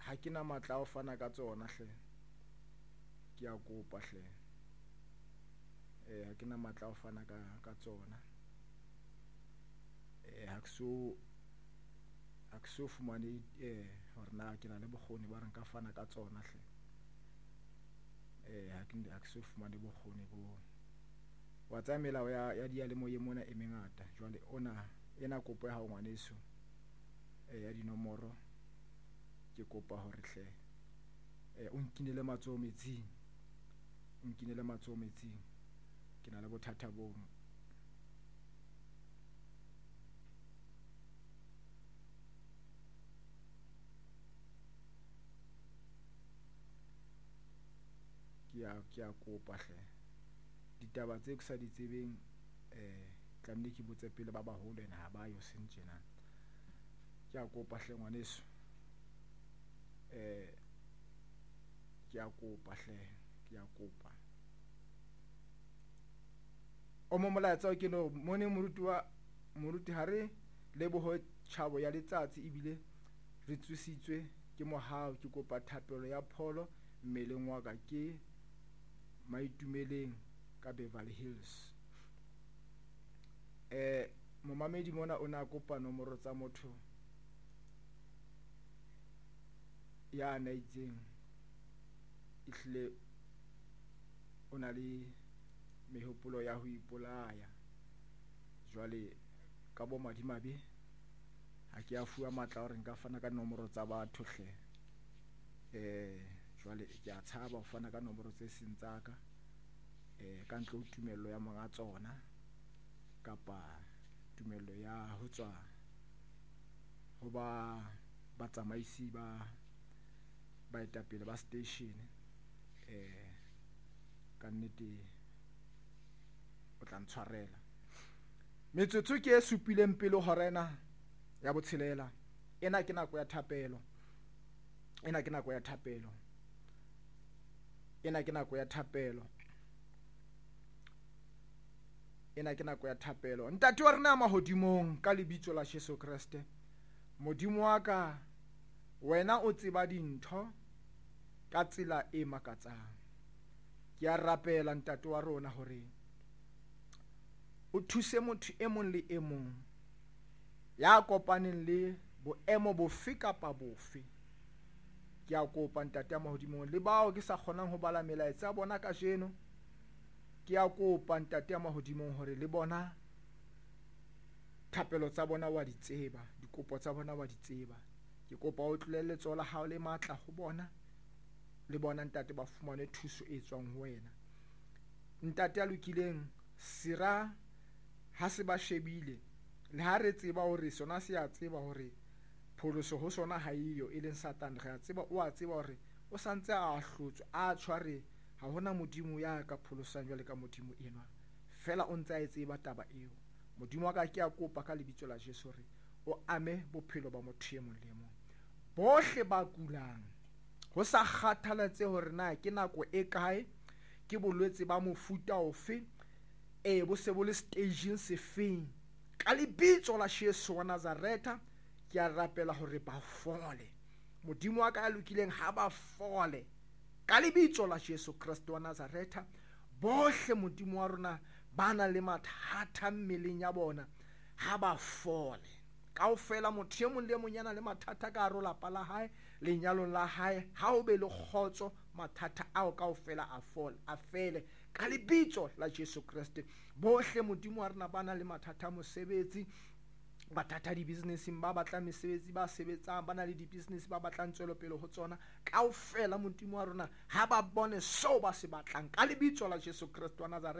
ha ke na matla o fana ka tsona hle, ke a kopa hle, ha ke na matla o fana ka tsona, ha ke so fumane hore na ke na le bokgoni ba re nka fana ka tsona hle, ha ke so fumane bokgoni bo wa tsa melao ya diyalemoyeng mona e mengata. Jwale ena kopo ya hao ngwaneso ya dinomoro, ke kopa hore hle o nkinele matsoho metsing, ke na le bothata boo. Ke a kopa hle, ditaba tse ke sa di tsebeng tlamehile ke botse pele ba baholo ena ha ba yo seng tjena. Ke a kopa hle ngwaneso, ke a kopa hle, ke a kopa. O mo molaetsa ke no mone moruti ha re leboho tjhabo ya letsatsi ebile re tsusitswe ke mohao. Ke kopa thapelo ya pholo mmeleng wa ka, ke maitumeleng ka Beverly Hills. Momamedi mona o na kopa nomoro tsa motho ya na itseng, ehlile o na le mehopolo ya ho ipolaya. Jwale ka bo madimabe ha ke a fuwa matla hore nka fana ka nomoro tsa batho hle, jwale ke a tshaba ho fana ka nomoro tse seng tsa ka, ka ntle ho tumello ya monga tsona kapa tumello ya ho tswa ho ba tsamaisi ba etapele ba station. Ka nnete o tla ntshwarela. Metsotso ke e supileng pele hora ena ya botshelela. Ena ke nako ya thapelo, ena ke nako ya thapelo, ena ke nako ya thapelo, ena ke nako ya thapelo. Ntate wa rena mahodimong, ka lebitso la Jesu Kriste, modimo wa ka, wena o tseba dintho ka tsela e makatsang. Ke a rapela ntate wa rona hore o thuse motho e mong le e mong ya kopaneng le boemo bofe kapa bofe. Ke a kopa ntate ya mahodimong, le bao ke sa kgonang ho bala melaetsa ya bona ka jeno, ke a kopa ntate ya mahodimong hore le bona thapelo tsa bona wa di tseba, dikopo tsa bona wa di tseba. Ke kopa o tlolele letsoho la hao le matla ho bona, le bona ntate ba fumane thuso e tswang ho wena. Ntate ya lokileng, sira ha se ba shebile, le ha re tseba hore sona se a tseba hore pholoso ho sona ha iyo, e leng Satane, re a tseba o a tseba hore o santse a hlotswe, a tshware ha hona modimo ya ka pholosang jwale ka modimo enwa. Fela o ntse a e tseba taba eo. Modimo wa ka, ke a kopa ka lebitso la Jesu hore o ame bophelo ba motho e mong le mong. Bohle ba kulang, ho sa kgathalatse hore na ke nako e kae, ke bolwetse ba mofuta ofe, bo se bo le stageng se feng, ka lebitso la Jesu wa Nazareta ke a rapela hore ba fole. Modimo wa ka ya lokileng, ha ba fole ka lebitso la Jesu Kriste wa Nazareta. Bohle modimo wa rona ba na le mathata mmeleng ya bona, ha ba fole kaofela. Motho e mong le mong yana le mathata ka hare lapa la hae, lenyalong la hae, ha o be le kgotso, mathata ao kaofela a fele ka lebitso la Jesu Kriste. Bohle modimo wa rona ba na le mathata a mosebetsi, mathata di-businessing, ba batlang mesebetsi, ba sebetsang, ba na le di-business ba batlang tswelopele ho tsona, kaofela modimo wa rona ha ba bone seo ba se batlang ka lebitso la Jesu Kriste wa Nazareta.